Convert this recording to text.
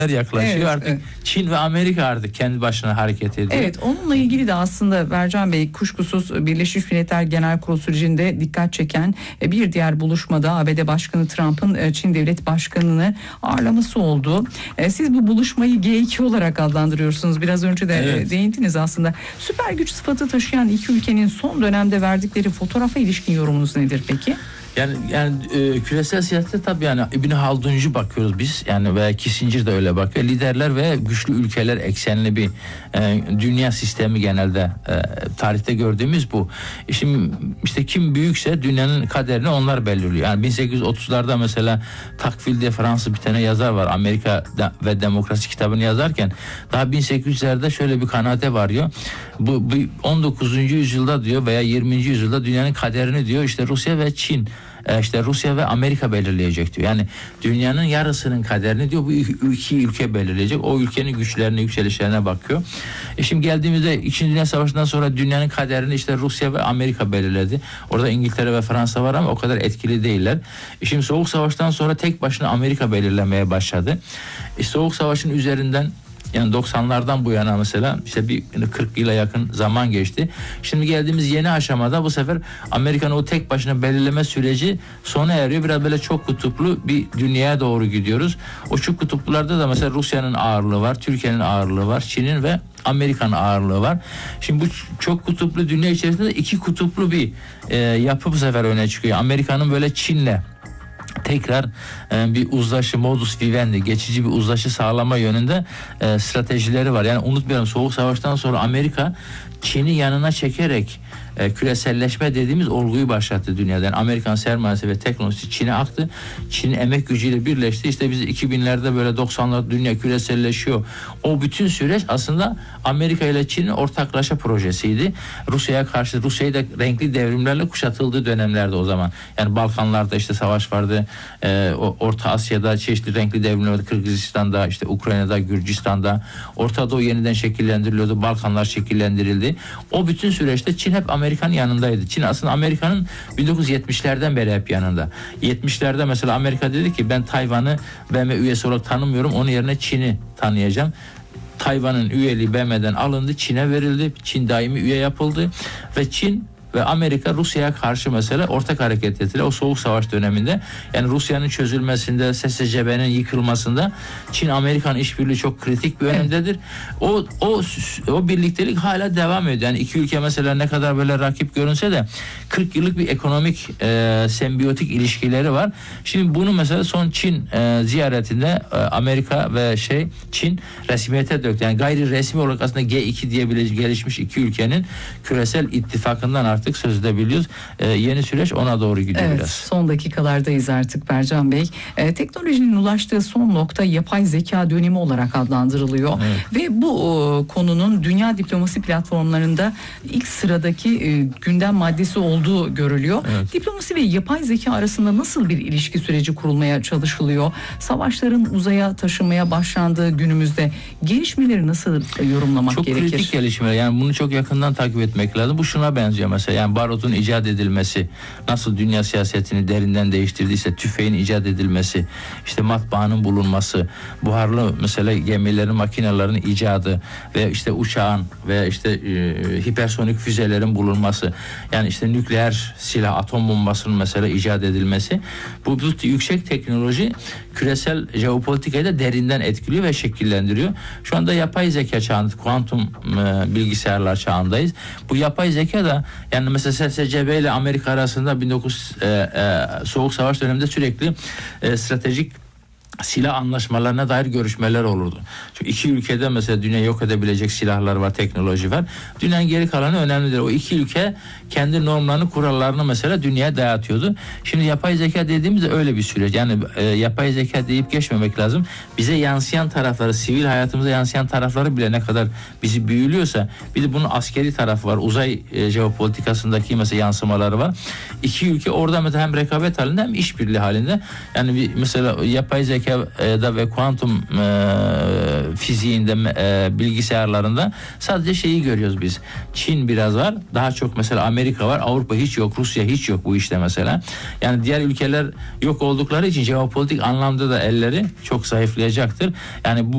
yaklaşıyor. Evet, Artık evet. Çin ve Amerika artık kendi başına hareket ediyor. Evet, onunla ilgili de aslında Bercan Bey kuşkusuz Birleşmiş Milletler Genel Kurulu sürecinde dikkat çeken bir diğer buluşmada ABD Başkanı Trump'ın Çin Devlet Başkanı'nı ağırlaması oldu. Siz bu buluşmayı G2 olarak adlandırıyorsunuz. Biraz önce de Evet. değindiniz aslında. Süper güç sıfatı taşıyan iki ülkenin son dönemde verdikleri fotoğrafa ilişkin yorumunuz nedir peki? Yani küresel siyasette tabii yani İbn Halduncu bakıyoruz biz yani veya Kissinger de öyle bakıyor. Liderler ve güçlü ülkeler eksenli bir dünya sistemi genelde tarihte gördüğümüz bu. Şimdi işte kim büyükse dünyanın kaderini onlar belirliyor. Yani 1830'larda mesela Tocqueville Fransız bir tane yazar var. Amerika ve Demokrasi kitabını yazarken daha 1800'lerde şöyle bir kanaate varıyor. Bu 19. yüzyılda diyor veya 20. yüzyılda dünyanın kaderini diyor işte Rusya ve Çin işte Rusya ve Amerika belirleyecek diyor. Yani dünyanın yarısının kaderini diyor bu iki ülke belirleyecek. O ülkenin güçlerine, yükselişlerine bakıyor. Şimdi geldiğimizde 2. Dünya Savaşı'ndan sonra dünyanın kaderini işte Rusya ve Amerika belirledi. Orada İngiltere ve Fransa var ama o kadar etkili değiller. Şimdi Soğuk Savaş'tan sonra tek başına Amerika belirlemeye başladı. Soğuk Savaş'ın üzerinden yani 90'lardan bu yana mesela işte bir 40 yıla yakın zaman geçti. Şimdi geldiğimiz yeni aşamada bu sefer Amerika'nın o tek başına belirleme süreci sona eriyor. Biraz böyle çok kutuplu bir dünyaya doğru gidiyoruz. O çok kutuplularda da mesela Rusya'nın ağırlığı var, Türkiye'nin ağırlığı var, Çin'in ve Amerika'nın ağırlığı var. Şimdi bu çok kutuplu dünya içerisinde de iki kutuplu bir yapı bu sefer öne çıkıyor. Amerika'nın böyle Çin'le tekrar bir uzlaşı, modus vivendi, geçici bir uzlaşı sağlama yönünde stratejileri var. Yani unutmayalım Soğuk Savaş'tan sonra Amerika Çin'i yanına çekerek küreselleşme dediğimiz olguyu başlattı dünyada. Yani Amerikan sermayesi ve teknolojisi Çin'e aktı. Çin'in emek gücüyle birleşti. İşte biz 2000'lerde böyle 90'larda dünya küreselleşiyor. O bütün süreç aslında Amerika ile Çin'in ortaklaşa projesiydi. Rusya'ya karşı Rusya'yı da renkli devrimlerle kuşatıldığı dönemlerde o zaman. Yani Balkanlarda işte savaş vardı. Orta Asya'da çeşitli renkli devrimler vardı. Kırgızistan'da, işte Ukrayna'da, Gürcistan'da. Orta Doğu yeniden şekillendiriliyordu. Balkanlar şekillendirildi. O bütün süreçte Çin hep Amerika'nın yanındaydı. Çin aslında Amerika'nın 1970'lerden beri hep yanında. 70'lerde mesela Amerika dedi ki ben Tayvan'ı BM üyesi olarak tanımıyorum. Onun yerine Çin'i tanıyacağım. Tayvan'ın üyeliği BM'den alındı. Çin'e verildi. Çin daimi üye yapıldı. Ve Çin ve Amerika Rusya'ya karşı mesela ortak hareket ettiler. O Soğuk Savaş döneminde yani Rusya'nın çözülmesinde, SSCB'nin yıkılmasında Çin Amerikan işbirliği çok kritik bir önemdedir. O birliktelik hala devam ediyor. Yani iki ülke mesela ne kadar böyle rakip görünse de 40 yıllık bir ekonomik sembiyotik ilişkileri var. Şimdi bunu mesela son Çin ziyaretinde Amerika ve Çin resmiyete döktü. Yani gayri resmi olarak aslında G2 diye gelişmiş iki ülkenin küresel ittifakından artık söz edebiliyoruz. Yeni süreç ona doğru gidiyor evet, biraz. Son dakikalardayız artık Bercan Bey. Teknolojinin ulaştığı son nokta yapay zeka dönemi olarak adlandırılıyor. Evet. Ve bu konunun dünya diplomasi platformlarında ilk sıradaki gündem maddesi olduğu görülüyor. Evet. Diplomasi ve yapay zeka arasında nasıl bir ilişki süreci kurulmaya çalışılıyor? Savaşların uzaya taşınmaya başlandığı günümüzde gelişmeleri nasıl yorumlamak çok gerekir? Çok kritik gelişmeler. Yani bunu çok yakından takip etmek lazım. Bu şuna benziyor mesela. Yani barutun icat edilmesi nasıl dünya siyasetini derinden değiştirdiyse, tüfeğin icat edilmesi, işte matbaanın bulunması, buharlı mesela gemilerin, makinelerin icadı ve işte uçağın ve işte hipersonik füzelerin bulunması, yani işte nükleer silah, atom bombasının mesela icat edilmesi, bu yüksek teknoloji küresel jeopolitikayı da derinden etkiliyor ve şekillendiriyor. Şu anda yapay zeka çağında, kuantum bilgisayarlar çağındayız. Bu yapay zeka da yani mesela SSCB ile Amerika arasında Soğuk Savaş döneminde sürekli stratejik silah anlaşmalarına dair görüşmeler olurdu. Çünkü iki ülkede mesela dünya yok edebilecek silahlar var, teknoloji var. Dünyanın geri kalanı önemlidir. O iki ülke kendi normlarını, kurallarını mesela dünyaya dayatıyordu. Şimdi yapay zeka dediğimizde öyle bir süreç. Yani yapay zeka deyip geçmemek lazım. Bize yansıyan tarafları, sivil hayatımıza yansıyan tarafları bile ne kadar bizi büyülüyorsa, bir de bunun askeri tarafı var. Uzay jeopolitikasındaki mesela yansımaları var. İki ülke orada mesela hem rekabet halinde hem işbirliği halinde. Yani mesela yapay zekada ve kuantum fiziğinde, bilgisayarlarında sadece şeyi görüyoruz biz. Çin biraz var. Daha çok mesela Amerika var. Avrupa hiç yok. Rusya hiç yok bu işte mesela. Yani diğer ülkeler yok oldukları için jeopolitik anlamda da elleri çok zayıflayacaktır. Yani bu